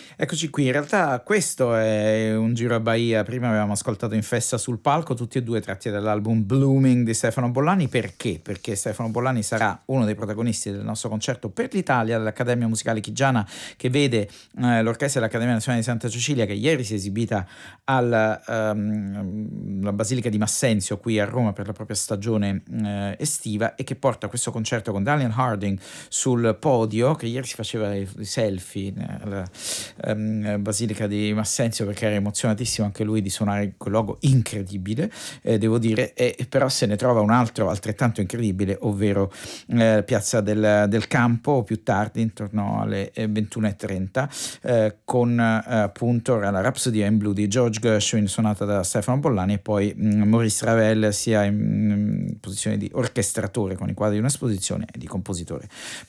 Eccoci qui, in realtà questo è un giro a Bahia. Prima avevamo ascoltato In festa sul palco, tutti e due tratti dall'album Blooming di Stefano Bollani. Perché? Perché Stefano Bollani sarà uno dei protagonisti del nostro concerto per l'Italia dell'Accademia Musicale Chigiana, che vede l'Orchestra dell'Accademia Nazionale di Santa Cecilia, che ieri si è esibita alla Basilica di Massenzio qui a Roma per la propria stagione estiva, e che porta questo concerto con Daniel Harding sul podio, che ieri si faceva i selfie alla Basilica di Massenzio perché era emozionatissimo anche lui di suonare in quel luogo incredibile, devo dire, però se ne trova un altro altrettanto incredibile, ovvero Piazza del Campo più tardi, intorno alle 21:30, con appunto la Rhapsody in Blue di George Gershwin suonata da Stefano Bollani, e poi Maurice Ravel sia in posizione di orchestratore con i quadri di un'esposizione, e di compositore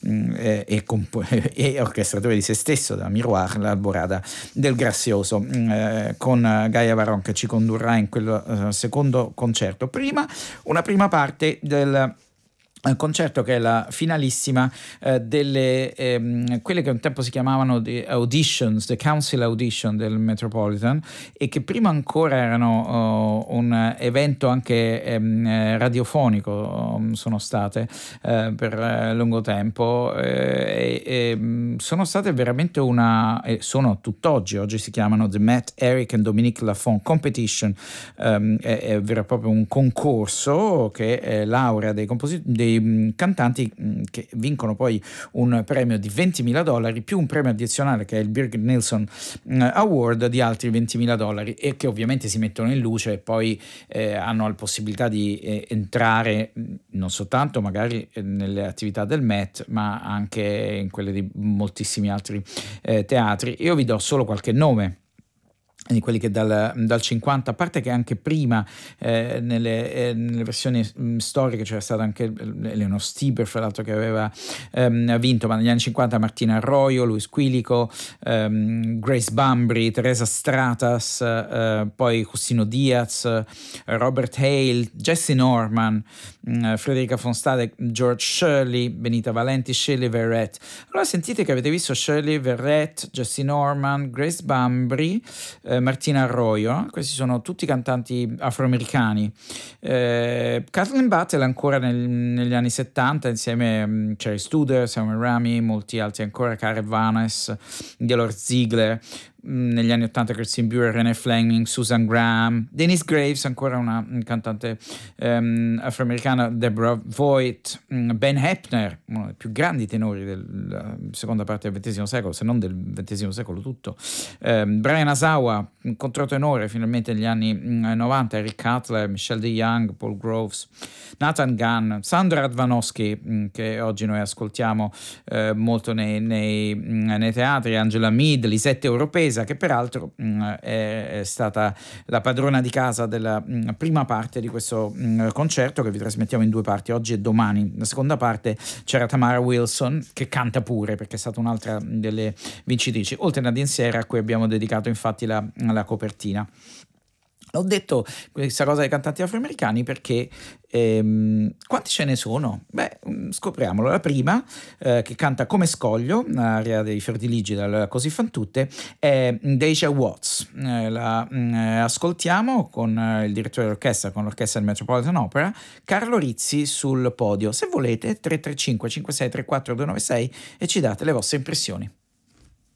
e orchestratore di se stesso da Miroir, l'Alborada del Grazioso, con Gaia Varon che ci condurrà in quel secondo concerto. Prima una prima parte del concerto che è la finalissima delle quelle che un tempo si chiamavano the auditions, the council audition del Metropolitan, e che prima ancora erano un evento anche radiofonico, sono state per lungo tempo, e sono state veramente sono tutt'oggi, oggi si chiamano the Matt, Eric and Dominique Lafont Competition, è vero e proprio un concorso che laurea dei cantanti che vincono poi un premio di $20.000 più un premio addizionale che è il Birgit Nilsson Award di altri $20.000, e che ovviamente si mettono in luce e poi hanno la possibilità di entrare non soltanto magari nelle attività del Met, ma anche in quelle di moltissimi altri teatri. Io vi do solo qualche nome di quelli che dal 50, a parte che anche prima nelle versioni storiche c'era stato anche Eleanor Stieber, fra l'altro, che aveva vinto, ma negli anni 50 Martina Arroyo, Luis Quilico, Grace Bumbry, Teresa Stratas, poi Justino Diaz, Robert Hale, Jesse Norman, Federica von Stade, George Shirley, Benita Valenti, Shirley Verrett. Allora sentite che avete visto Shirley Verrett, Jesse Norman, Grace Bumbry, Martina Arroyo, questi sono tutti cantanti afroamericani. Kathleen Battle ancora negli anni 70 insieme a Cherry Studer, Samuel Rami, molti altri ancora, Karen Vanes, Delor Ziegler. Negli anni 80 Christine Buer, Renee Fleming, Susan Graham, Denise Graves, ancora una cantante afroamericana, Deborah Voigt, Ben Heppner, uno dei più grandi tenori della seconda parte del XX secolo, se non del XX secolo tutto, Brian Asawa, un controtenore finalmente negli anni 90, Eric Cutler, Michelle DeYoung, Paul Groves, Nathan Gunn, Sandra Radvanowski, che oggi noi ascoltiamo molto nei teatri, Angela Mead, Lisette Europea, che peraltro è stata la padrona di casa della prima parte di questo concerto, che vi trasmettiamo in due parti, oggi e domani. La seconda parte c'era Tamara Wilson, che canta pure perché è stata un'altra delle vincitrici, oltre a Nadine Sierra, a cui abbiamo dedicato infatti la copertina. Ho detto questa cosa dei cantanti afroamericani perché quanti ce ne sono? Beh, scopriamolo. La prima, che canta Come Scoglio, aria dei Fiordiligi dal Così fan tutte, è Deja Watts. La ascoltiamo con il direttore d'orchestra, con l'orchestra del Metropolitan Opera, Carlo Rizzi sul podio. Se volete 335 5634 296 e ci date le vostre impressioni.